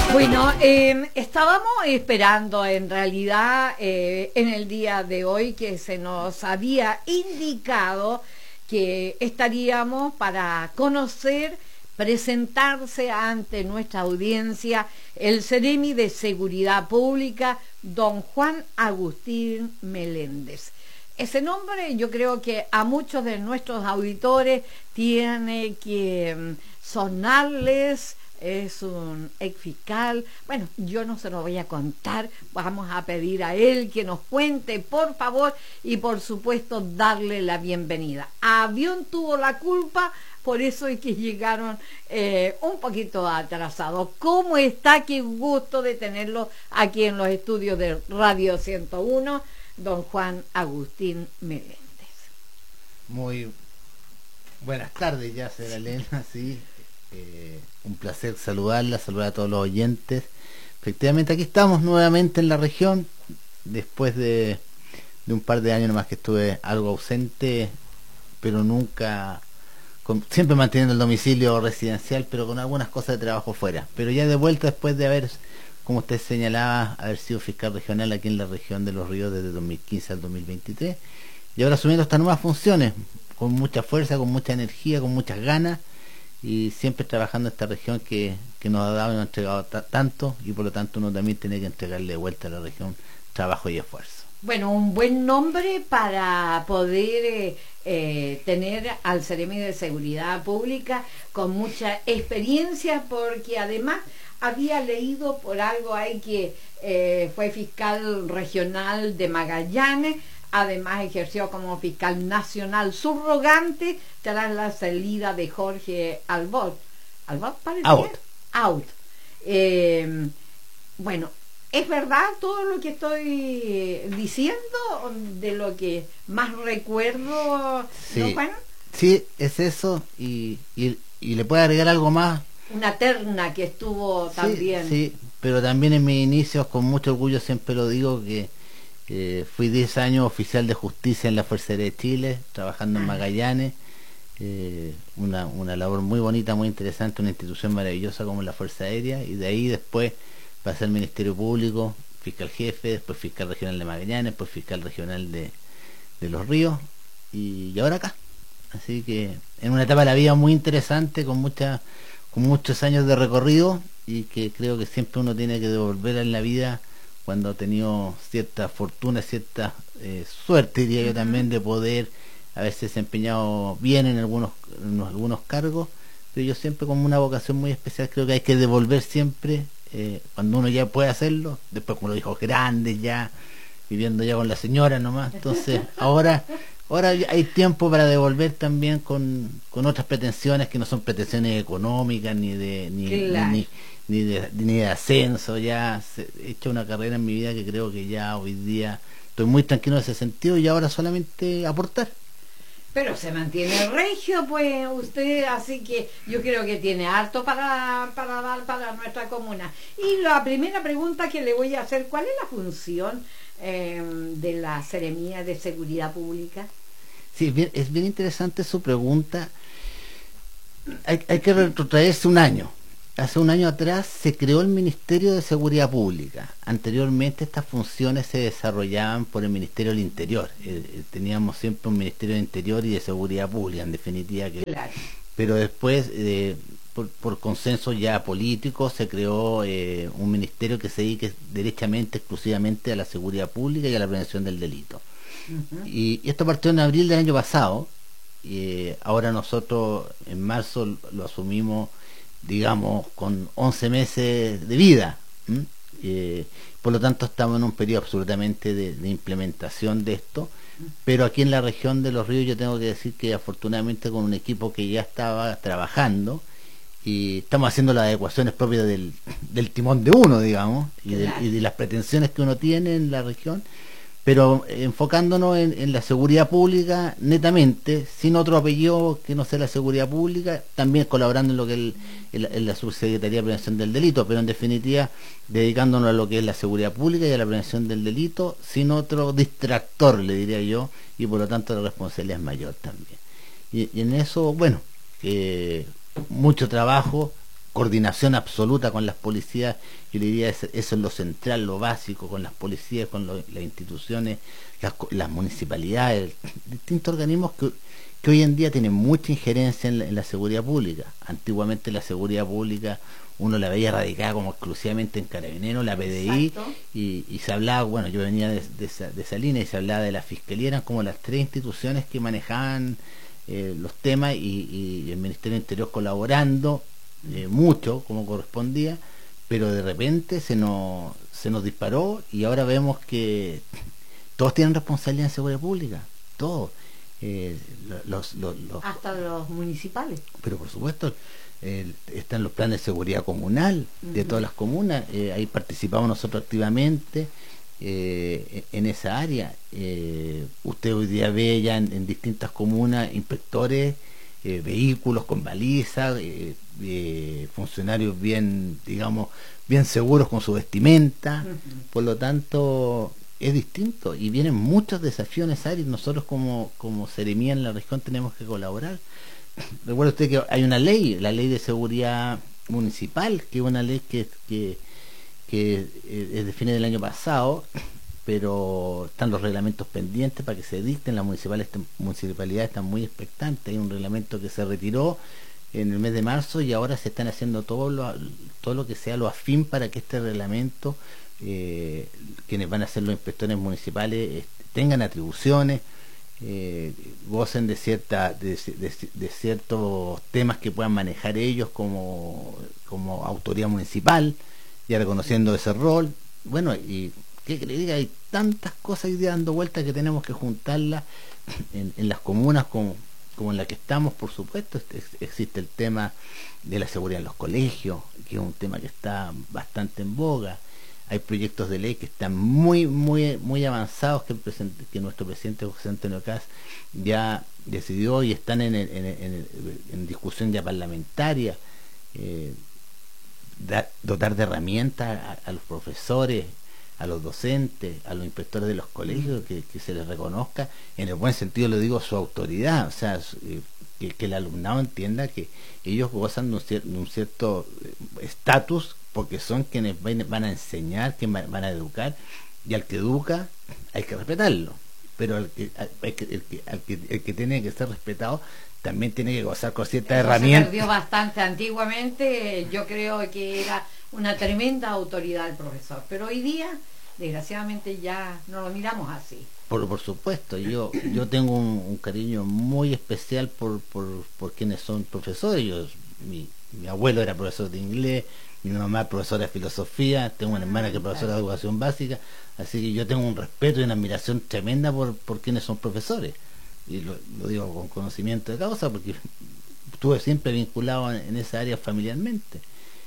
Bueno, estábamos esperando en realidad en el día de hoy que se nos había indicado que estaríamos para conocer, presentarse ante nuestra audiencia el Ceremi de Seguridad Pública, don Juan Agustín Meléndez. Ese nombre yo creo que a muchos de nuestros auditores tiene que sonarles. Es un ex fiscal. Bueno, yo no se lo voy a contar, vamos a pedir a él que nos cuente, por favor, y por supuesto darle la bienvenida. Avión tuvo la culpa, por eso es que llegaron un poquito atrasados. ¿Cómo está? Qué gusto de tenerlo aquí en los estudios de Radio 101, don Juan Agustín Meléndez. Muy buenas tardes ya, señora Elena, sí. Un placer saludar a todos los oyentes. Efectivamente, aquí estamos nuevamente en la región, después de un par de años nomás que estuve algo ausente, pero nunca, siempre manteniendo el domicilio residencial, pero con algunas cosas de trabajo fuera. Pero ya de vuelta después de haber, como usted señalaba, haber sido fiscal regional aquí en la región de Los Ríos desde 2015 al 2023, y ahora asumiendo estas nuevas funciones, con mucha fuerza, con mucha energía, con muchas ganas, y siempre trabajando en esta región que nos ha dado y nos ha entregado tanto, y por lo tanto uno también tiene que entregarle de vuelta a la región trabajo y esfuerzo. Bueno, un buen nombre para poder tener al Ceremi de Seguridad Pública con mucha experiencia, porque además había leído por algo ahí que fue fiscal regional de Magallanes. Además ejerció como fiscal nacional subrogante tras la salida de Jorge Albot. ¿Albot parece? Out. Bueno, ¿es verdad todo lo que estoy diciendo? De lo que más recuerdo, sí, ¿no, Juan? Sí, es eso, y le puedo agregar algo más. Una terna que estuvo también. Sí, pero también en mis inicios, con mucho orgullo siempre lo digo, que fui 10 años oficial de justicia en la Fuerza Aérea de Chile, trabajando en Magallanes, una labor muy bonita, muy interesante, una institución maravillosa como la Fuerza Aérea, y de ahí después pasé al Ministerio Público, fiscal jefe, después fiscal regional de Magallanes, después fiscal regional de Los Ríos, y ahora acá. Así que en una etapa de la vida muy interesante, con muchos años de recorrido, y que creo que siempre uno tiene que devolver en la vida cuando ha tenido cierta fortuna, cierta suerte, diría yo también, de poder haberse desempeñado bien en algunos cargos, pero yo siempre como una vocación muy especial creo que hay que devolver siempre cuando uno ya puede hacerlo, después como lo dijo, grandes ya, viviendo ya con la señora nomás, entonces ahora hay tiempo para devolver también con otras pretensiones que no son pretensiones económicas ni de ascenso. Ya he hecho una carrera en mi vida que creo que ya hoy día estoy muy tranquilo en ese sentido, y ahora solamente aportar. Pero se mantiene regio, pues usted, así que yo creo que tiene harto para dar para nuestra comuna. Y la primera pregunta que le voy a hacer, ¿cuál es la función de la Seremía de Seguridad Pública? Sí, es bien interesante su pregunta. Hay que retrotraerse un año. Hace un año atrás se creó el Ministerio de Seguridad Pública. Anteriormente estas funciones se desarrollaban por el Ministerio del Interior. Teníamos siempre un Ministerio de Interior y de Seguridad Pública, en definitiva. Claro. Pero después, por consenso ya político, se creó un ministerio que se dedique derechamente, exclusivamente a la seguridad pública y a la prevención del delito. Uh-huh. Y esto partió en abril del año pasado. Ahora nosotros en marzo lo asumimos, digamos, con 11 meses de vida. Por lo tanto estamos en un periodo absolutamente de implementación de esto, pero aquí en la región de Los Ríos yo tengo que decir que afortunadamente con un equipo que ya estaba trabajando, y estamos haciendo las adecuaciones propias del timón de uno, digamos, y de las pretensiones que uno tiene en la región, pero enfocándonos en la seguridad pública netamente, sin otro apellido que no sea la seguridad pública, también colaborando en lo que es la Subsecretaría de Prevención del Delito, pero en definitiva dedicándonos a lo que es la seguridad pública y a la prevención del delito, sin otro distractor, le diría yo, y por lo tanto la responsabilidad es mayor también. Y en eso, bueno, mucho trabajo, coordinación absoluta con las policías. Yo le diría eso es lo central, lo básico, con las policías, con las instituciones, las municipalidades, distintos organismos que hoy en día tienen mucha injerencia en la seguridad pública. Antiguamente la seguridad pública uno la veía radicada como exclusivamente en Carabineros, la PDI, y se hablaba, bueno, yo venía de esa línea, y se hablaba de la Fiscalía, eran como las tres instituciones que manejaban los temas, y el Ministerio del Interior colaborando mucho, como correspondía, pero de repente se nos disparó, y ahora vemos que todos tienen responsabilidad en seguridad pública, todos. Hasta los municipales. Pero por supuesto, están los planes de seguridad comunal de todas las comunas, ahí participamos nosotros activamente en esa área. Usted hoy día ve ya en distintas comunas inspectores, vehículos con balizas, funcionarios bien, digamos, bien seguros con su vestimenta. Por lo tanto, es distinto, y vienen muchos desafíos en esa área, y nosotros como Seremía en la región tenemos que colaborar. Recuerda usted que hay una ley, la ley de seguridad municipal, que es una ley que es de fines del año pasado, pero están los reglamentos pendientes para que se dicten. Las municipalidades están muy expectantes. Hay un reglamento que se retiró en el mes de marzo, y ahora se están haciendo todo lo que sea lo afín para que este reglamento, quienes van a ser los inspectores municipales, tengan atribuciones, gocen de ciertos temas que puedan manejar ellos como autoridad municipal, ya reconociendo ese rol. Bueno, y qué que le diga, hay tantas cosas hoy día dando vueltas que tenemos que juntarlas en las comunas como en la que estamos. Por supuesto, existe el tema de la seguridad en los colegios, que es un tema que está bastante en boga. Hay proyectos de ley que están muy avanzados, que nuestro presidente José Antonio Kast ya decidió, y están en discusión ya parlamentaria. Dotar de herramientas a los profesores, a los docentes, a los inspectores de los colegios, que se les reconozca, en el buen sentido lo digo, su autoridad. O sea, que el alumnado entienda que ellos gozan de un cierto estatus, porque son quienes van a enseñar, quienes van a educar, y al que educa hay que respetarlo, pero el que tiene que ser respetado también tiene que gozar con ciertas herramientas. Se perdió bastante antiguamente. Yo creo que era una tremenda autoridad el profesor, pero hoy día desgraciadamente ya no lo miramos así. Por supuesto, yo tengo un cariño muy especial por quienes son profesores. Mi abuelo era profesor de inglés, mi mamá profesora de filosofía, tengo una hermana que es profesora de educación básica, así que yo tengo un respeto y una admiración tremenda por quienes son profesores, y lo digo con conocimiento de causa, porque estuve siempre vinculado en esa área familiarmente.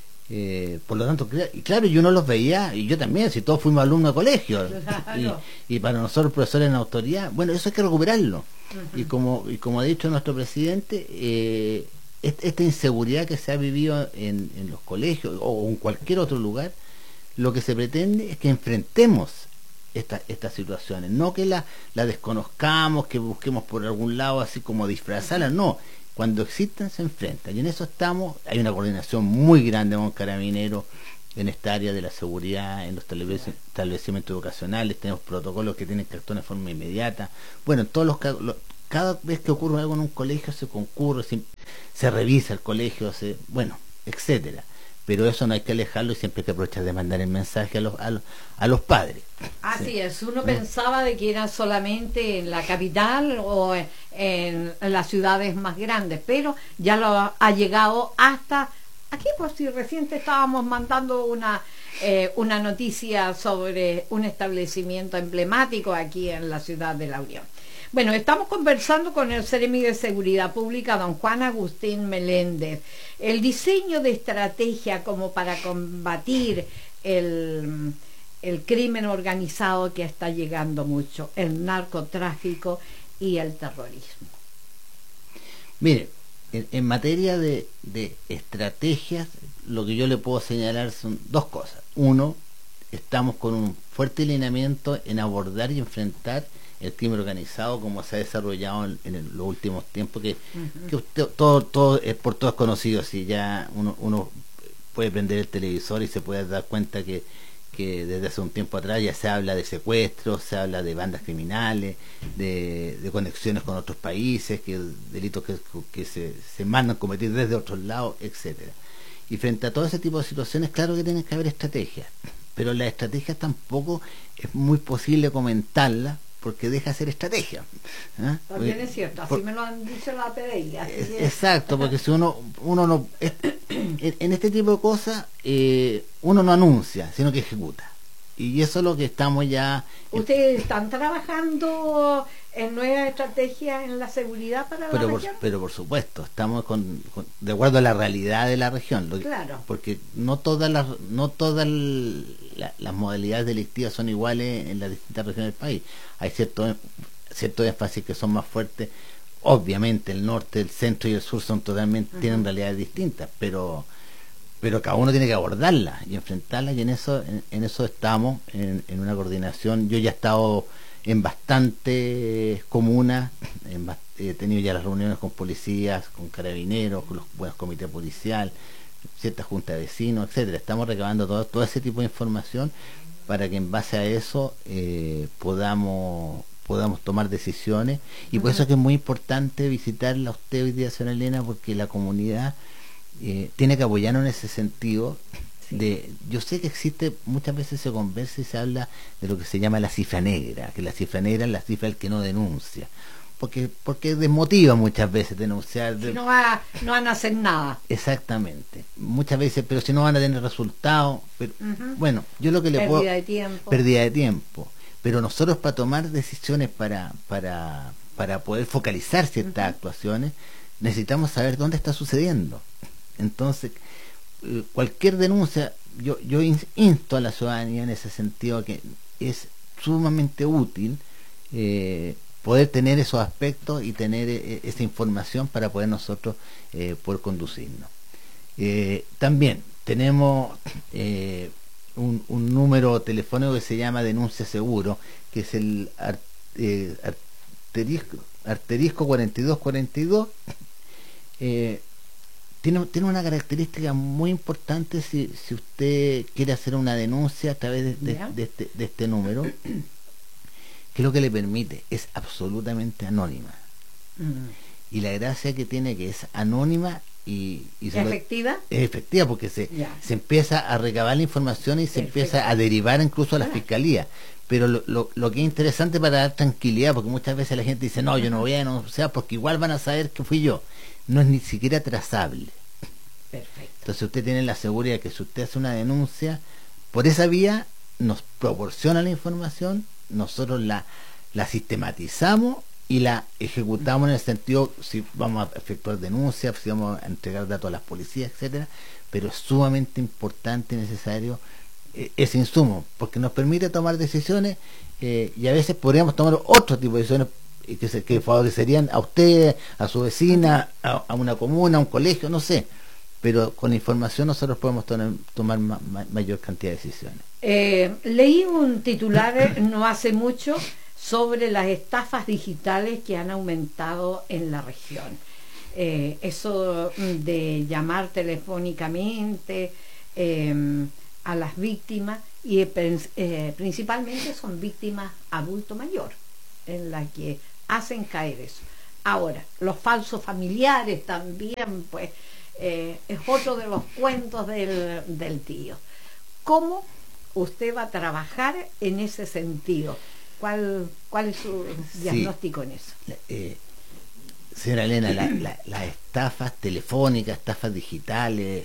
Por lo tanto, y claro, yo no los veía, y yo también, si todos fuimos alumnos de colegio, claro. y para nosotros profesores en autoridad, bueno, eso hay que recuperarlo. Y como ha dicho nuestro presidente, esta inseguridad que se ha vivido en los colegios o en cualquier otro lugar, lo que se pretende es que enfrentemos estas situaciones, no que la desconozcamos, que busquemos por algún lado así como disfrazarla, no. Cuando existen se enfrentan, y en eso estamos. Hay una coordinación muy grande con Carabineros en esta área de la seguridad, en los establecimientos educacionales. Tenemos protocolos que tienen que actuar de forma inmediata. Bueno, en todos los casos, cada vez que ocurre algo en un colegio se concurre, se revisa el colegio, bueno, etcétera. Pero eso no hay que alejarlo, y siempre hay que aprovechar de mandar el mensaje a los padres. Así sí. Es, uno pensaba de que era solamente en la capital o en las ciudades más grandes, pero ya lo ha llegado hasta aquí. Pues si reciente estábamos mandando una noticia sobre un establecimiento emblemático aquí en la ciudad de La Unión. Bueno, estamos conversando con el Seremi de Seguridad Pública, don Juan Agustín Meléndez. El diseño de estrategia como para combatir el crimen organizado que está llegando mucho, el narcotráfico y el terrorismo. Mire, en materia de estrategias, lo que yo le puedo señalar son dos cosas. Uno, estamos con un fuerte lineamiento en abordar y enfrentar el crimen organizado como se ha desarrollado en los últimos tiempos, que usted, todo es por todos conocido. Si ya uno puede prender el televisor y se puede dar cuenta que desde hace un tiempo atrás ya se habla de secuestros, se habla de bandas criminales, de conexiones con otros países, que delitos que se mandan a cometer desde otros lados, etcétera. Y frente a todo ese tipo de situaciones, claro que tienen que haber estrategias, pero las estrategias tampoco es muy posible comentarlas porque deja de ser estrategia. También es cierto, así me lo han dicho la PDI. Exacto, porque si uno no... en este tipo de cosas, uno no anuncia, sino que ejecuta. Y eso es lo que estamos ya... ¿Ustedes están trabajando en nuevas estrategias en la seguridad para la región? Pero por supuesto, estamos de acuerdo a la realidad de la región. Claro. Porque no todas las modalidades delictivas son iguales en las distintas regiones del país. Hay ciertos énfasis que son más fuertes. Obviamente el norte, el centro y el sur son totalmente, tienen realidades distintas, pero cada uno tiene que abordarlas y enfrentarlas, y en eso estamos, en una coordinación. Yo ya he estado en bastantes comunas, he tenido ya las reuniones con policías, con carabineros, con los buenos comités policial, ciertas juntas de vecinos, etcétera. Estamos recabando todo ese tipo de información para que en base a eso podamos tomar decisiones, y por eso es que es muy importante visitarla a usted hoy día, señora Elena, porque la comunidad tiene que apoyarnos en ese sentido. Yo sé que existe, muchas veces se conversa y se habla de lo que se llama la cifra negra, que la cifra negra es la cifra del que no denuncia, porque desmotiva muchas veces denunciar. Si no van a hacer nada. Exactamente, muchas veces, pero si no van a tener resultados, pero bueno, yo lo que le puedo... Pérdida de tiempo. Pero nosotros, para tomar decisiones, para poder focalizar ciertas actuaciones, necesitamos saber dónde está sucediendo. Entonces, cualquier denuncia, yo insto a la ciudadanía en ese sentido, que es sumamente útil poder tener esos aspectos y tener esa información para poder nosotros poder conducirnos. También tenemos un número telefónico que se llama Denuncia Seguro, que es el asterisco 4242. Tiene una característica muy importante si usted quiere hacer una denuncia a través de este número, que lo que le permite es absolutamente anónima. Y la gracia que tiene, que es anónima y ¿efectiva? Es efectiva, porque se empieza a recabar la información y se empieza a derivar incluso a la fiscalía. Pero lo que es interesante, para dar tranquilidad, porque muchas veces la gente dice, no, yo no voy a denunciar porque igual van a saber que fui yo. No es ni siquiera trazable. Perfecto. Entonces usted tiene la seguridad de que si usted hace una denuncia por esa vía, nos proporciona la información, nosotros la sistematizamos y la ejecutamos, en el sentido si vamos a efectuar denuncias, si vamos a entregar datos a las policías, etcétera. Pero es sumamente importante y necesario ese insumo, porque nos permite tomar decisiones, y a veces podríamos tomar otro tipo de decisiones que favorecerían a usted, a su vecina, a una comuna, a un colegio, no sé, pero con la información nosotros podemos tomar mayor cantidad de decisiones. Leí un titular no hace mucho sobre las estafas digitales que han aumentado en la región. Eso de llamar telefónicamente a las víctimas, y principalmente son víctimas adulto mayor, en la que hacen caer eso. Ahora, los falsos familiares también, pues, es otro de los cuentos del tío. ¿Cómo usted va a trabajar en ese sentido? ¿Cuál es su diagnóstico en eso? Señora Elena, las estafas telefónicas, estafas digitales,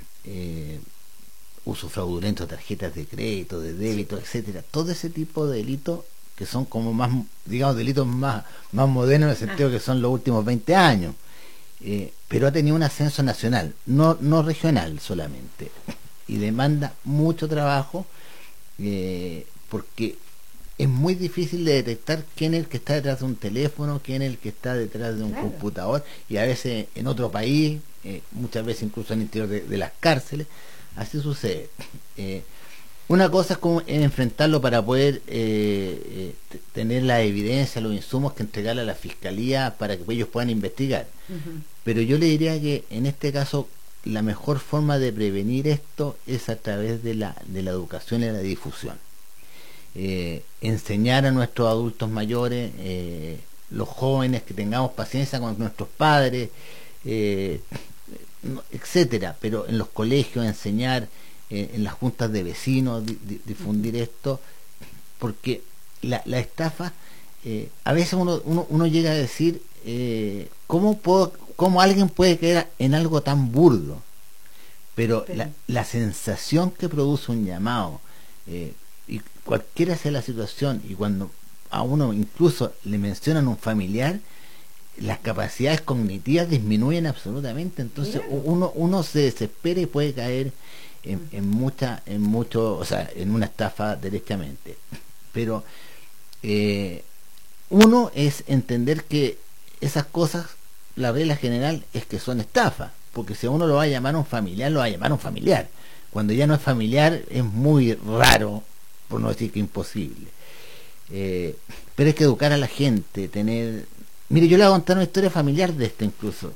uso fraudulento de tarjetas de crédito, de débito, etcétera, todo ese tipo de delitos, que son como más, digamos, delitos más modernos, en el sentido que son los últimos 20 años, pero ha tenido un ascenso nacional, no regional solamente, y demanda mucho trabajo, porque es muy difícil de detectar quién es el que está detrás de un teléfono, quién es el que está detrás de un computador, y a veces en otro país, muchas veces incluso en el interior de las cárceles. Así sucede. Una cosa es como enfrentarlo para poder tener la evidencia, los insumos que entregarle a la fiscalía para que ellos puedan investigar. Pero yo le diría que en este caso la mejor forma de prevenir esto es a través de la educación y la difusión. Enseñar a nuestros adultos mayores, los jóvenes, que tengamos paciencia con nuestros padres, etcétera, pero en los colegios enseñar, en las juntas de vecinos, difundir esto, porque la estafa, a veces uno llega a decir, ¿cómo alguien puede caer en algo tan burdo? Pero la sensación que produce un llamado, y cualquiera sea la situación, y cuando a uno incluso le mencionan un familiar, las capacidades cognitivas disminuyen absolutamente. Entonces uno se desespera y puede caer o sea, en una estafa derechamente. Pero uno es entender que esas cosas, la regla general es que son estafas, porque si a uno lo va a llamar un familiar, lo va a llamar un familiar. Cuando ya no es familiar, es muy raro, por no decir que imposible. Pero hay que educar a la gente, Mire, yo le voy a contar una historia familiar de esto incluso.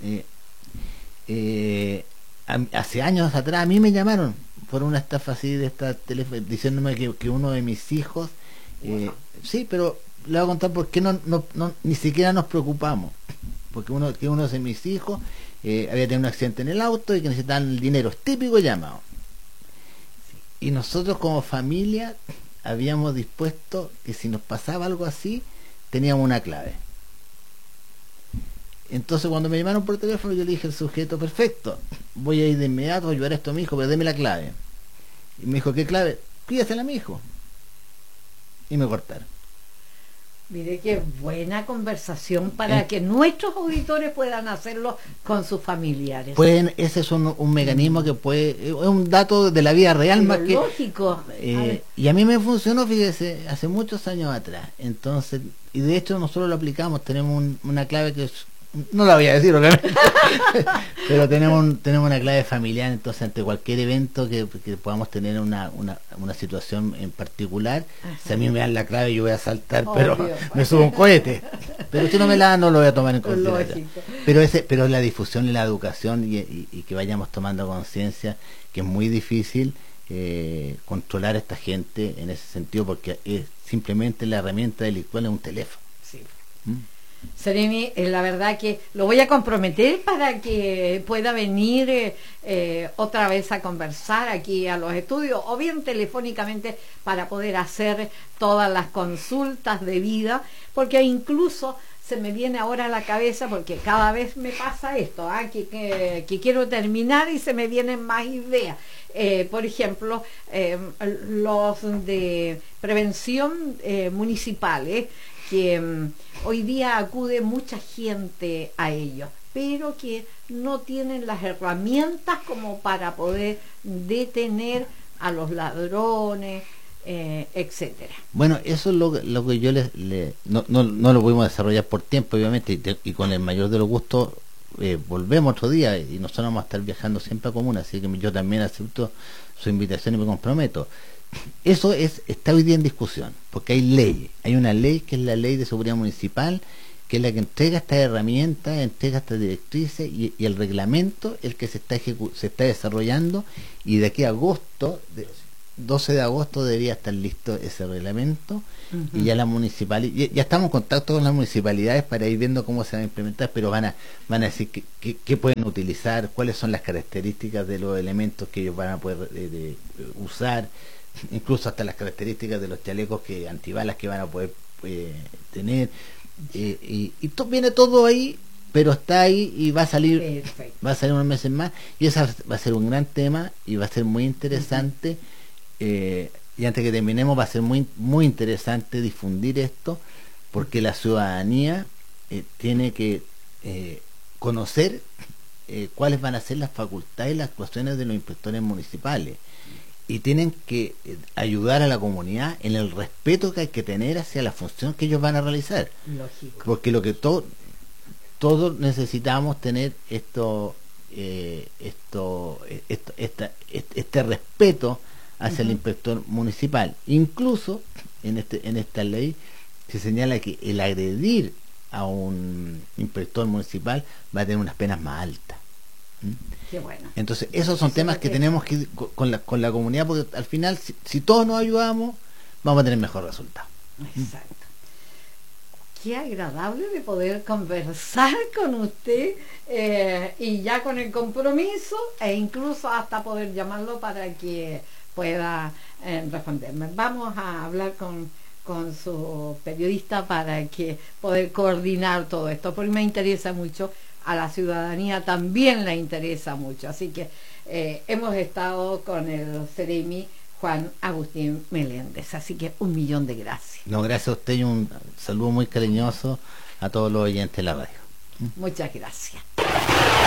Hace años atrás a mí me llamaron por una estafa así de esta teléfono, diciéndome que uno de mis hijos, sí, pero le voy a contar por qué ni siquiera nos preocupamos, porque uno de mis hijos había tenido un accidente en el auto y que necesitaban el dinero, es típico llamado. Y nosotros como familia habíamos dispuesto que si nos pasaba algo así, teníamos una clave. Entonces cuando me llamaron por teléfono, yo le dije al sujeto, perfecto, voy a ir de inmediato a ayudar a esto a mi hijo, pero deme la clave. Y me dijo, ¿qué clave? Pídasela a mi hijo. Y me cortaron. Mire qué buena conversación para que nuestros auditores puedan hacerlo con sus familiares. Ese es un mecanismo que es un dato de la vida real. Pero más que lógico. Y a mí me funcionó, fíjese, hace muchos años atrás. Entonces, y de hecho nosotros lo aplicamos, tenemos una clave que no la voy a decir obviamente, pero tenemos una clave familiar. Entonces ante cualquier evento que podamos tener una situación en particular, si a mí me dan la clave yo voy a saltar, pero me subo un cohete. Pero si no me la dan, no lo voy a tomar en consideración. Pero la difusión y la educación, y que vayamos tomando conciencia que es muy difícil controlar a esta gente en ese sentido, porque es simplemente la herramienta delictual es un teléfono. Sí. Seremi, la verdad que lo voy a comprometer para que pueda venir otra vez a conversar aquí a los estudios, o bien telefónicamente, para poder hacer todas las consultas debidas, porque incluso se me viene ahora a la cabeza, porque cada vez me pasa esto, que quiero terminar y se me vienen más ideas. Por ejemplo, los de prevención municipales, que hoy día acude mucha gente a ellos, pero que no tienen las herramientas como para poder detener a los ladrones, etcétera. Bueno, eso es lo que yo no lo pudimos desarrollar por tiempo, obviamente, y con el mayor de los gustos volvemos otro día, y nosotros vamos a estar viajando siempre a Comuna, así que yo también acepto su invitación y me comprometo. Eso está hoy día en discusión, porque hay leyes. Hay una ley que es la Ley de Seguridad Municipal, que es la que entrega estas herramientas, entrega estas directrices, y el reglamento el que se está desarrollando, y de aquí a 12 de agosto debería estar listo ese reglamento. Y ya la municipalidad, ya estamos en contacto con las municipalidades para ir viendo cómo se van a implementar, pero van a decir qué pueden utilizar, cuáles son las características de los elementos que ellos van a poder usar, incluso hasta las características de los chalecos antibalas que van a poder tener, y viene todo ahí, pero está ahí y va a salir. Perfecto. Va a salir unos meses más, y esa va a ser un gran tema y va a ser muy interesante. Y antes que terminemos, va a ser muy, muy interesante difundir esto, porque la ciudadanía tiene que conocer cuáles van a ser las facultades y las actuaciones de los inspectores municipales, y tienen que ayudar a la comunidad en el respeto que hay que tener hacia la función que ellos van a realizar. Lógico. Porque lo que todos necesitamos tener este respeto hacia el inspector municipal. Incluso en esta ley se señala que el agredir a un inspector municipal va a tener unas penas más altas. Qué bueno. Entonces, esos son Eso temas es lo que que- tenemos que ir con la comunidad, porque al final, si todos nos ayudamos, vamos a tener mejor resultado. Exacto. Qué agradable de poder conversar con usted y ya con el compromiso e incluso hasta poder llamarlo para que pueda responderme. Vamos a hablar con su periodista para que poder coordinar todo esto, porque me interesa mucho, a la ciudadanía también le interesa mucho. Así que hemos estado con el Ceremi Juan Agustín Meléndez. Así que 1.000.000 de gracias. No, gracias a usted y un saludo muy cariñoso a todos los oyentes de la radio. Muchas gracias.